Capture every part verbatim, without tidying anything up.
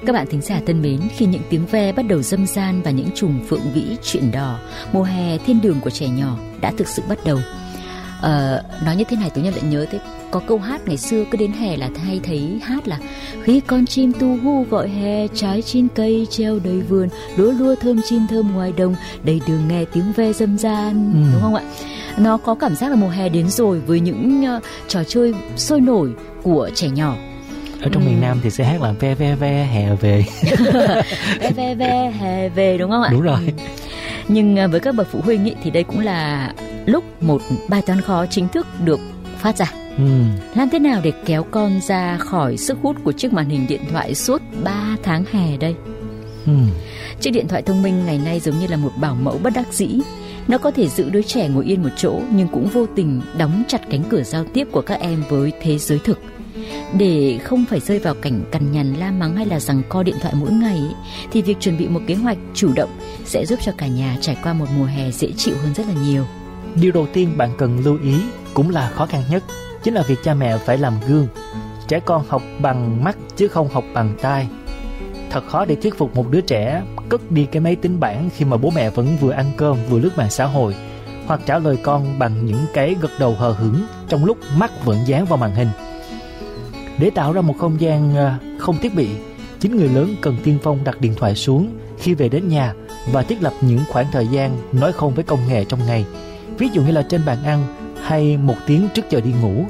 Các bạn thính giả thân mến, khi những tiếng ve bắt đầu râm ran và những chùm phượng vĩ chuyển đỏ, mùa hè thiên đường của trẻ nhỏ đã thực sự bắt đầu. Ờ, nói như thế này tôi lại nhớ tới có câu hát ngày xưa cứ đến hè là hay thấy hát là khi con chim tu hu gọi hè, trái chín cây treo đầy vườn, lúa lúa thơm chim thơm ngoài đồng, đầy đường nghe tiếng ve râm ran, ừ. đúng không ạ? Nó có cảm giác là mùa hè đến rồi với những uh, trò chơi sôi nổi của trẻ nhỏ. Ở trong ừ. miền Nam thì sẽ hát là ve ve ve hè về. Ve ve ve hè về, đúng không ạ? Đúng rồi. Nhưng với các bậc phụ huynh ý, thì đây cũng là lúc một bài toán khó chính thức được phát ra. Ừ. Làm thế nào để kéo con ra khỏi sức hút của chiếc màn hình điện thoại suốt ba tháng hè đây? Ừ. Chiếc điện thoại thông minh ngày nay giống như là một bảo mẫu bất đắc dĩ. Nó có thể giữ đứa trẻ ngồi yên một chỗ, nhưng cũng vô tình đóng chặt cánh cửa giao tiếp của các em với thế giới thực. Để không phải rơi vào cảnh cằn nhằn, la mắng hay là giằng co điện thoại mỗi ngày ấy, thì việc chuẩn bị một kế hoạch chủ động sẽ giúp cho cả nhà trải qua một mùa hè dễ chịu hơn rất là nhiều. Điều đầu tiên bạn cần lưu ý, cũng là khó khăn nhất, chính là việc cha mẹ phải làm gương. Trẻ con học bằng mắt chứ không học bằng tai. Thật khó để thuyết phục một đứa trẻ cất đi cái máy tính bảng khi mà bố mẹ vẫn vừa ăn cơm vừa lướt mạng xã hội, hoặc trả lời con bằng những cái gật đầu hờ hững trong lúc mắt vẫn dán vào màn hình. Để tạo ra một không gian không thiết bị, chính người lớn cần tiên phong đặt điện thoại xuống khi về đến nhà và thiết lập những khoảng thời gian nói không với công nghệ trong ngày, ví dụ như là trên bàn ăn hay một tiếng trước giờ đi ngủ.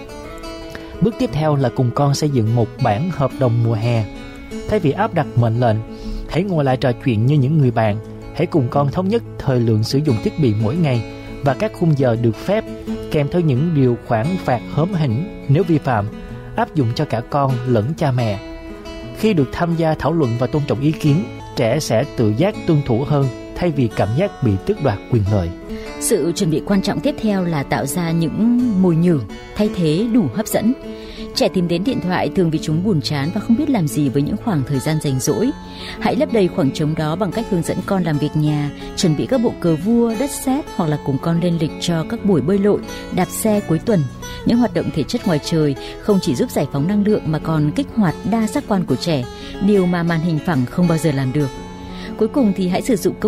Bước tiếp theo là cùng con xây dựng một bản hợp đồng mùa hè. Thay vì áp đặt mệnh lệnh, hãy ngồi lại trò chuyện như những người bạn. Hãy cùng con thống nhất thời lượng sử dụng thiết bị mỗi ngày và các khung giờ được phép, kèm theo những điều khoản phạt hóm hỉnh nếu vi phạm, áp dụng cho cả con lẫn cha mẹ. Khi được tham gia thảo luận và tôn trọng ý kiến, trẻ sẽ tự giác tuân thủ hơn thay vì cảm giác bị tước đoạt quyền lợi. Sự chuẩn bị quan trọng tiếp theo là tạo ra những mồi nhử thay thế đủ hấp dẫn. Trẻ tìm đến điện thoại thường vì chúng buồn chán và không biết làm gì với những khoảng thời gian rảnh rỗi. Hãy lấp đầy khoảng trống đó bằng cách hướng dẫn con làm việc nhà, chuẩn bị các bộ cờ vua, đất sét, hoặc là cùng con lên lịch cho các buổi bơi lội, đạp xe cuối tuần. Những hoạt động thể chất ngoài trời không chỉ giúp giải phóng năng lượng mà còn kích hoạt đa giác quan của trẻ, điều mà màn hình phẳng không bao giờ làm được. Cuối cùng thì hãy sử dụng công